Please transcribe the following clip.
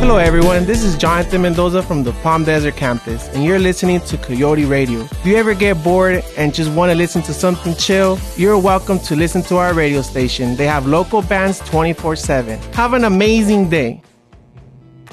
Hello everyone, this is Jonathan Mendoza from the Palm Desert campus, and you're listening to Coyote Radio. Do you ever get bored and just want to listen to something chill? You're welcome to listen to our radio station. They have local bands 24/7. Have an amazing day.